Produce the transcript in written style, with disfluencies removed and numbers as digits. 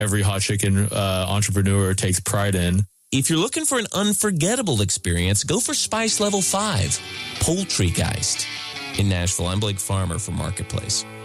every hot chicken entrepreneur takes pride in. If you're looking for an unforgettable experience, go for Spice Level 5, Poultrygeist. In Nashville, I'm Blake Farmer for Marketplace.